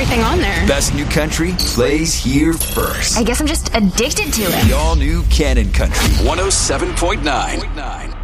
everything on there. Best new country plays here first. I guess I'm just addicted to it. The all-new Canon Country. 107.9.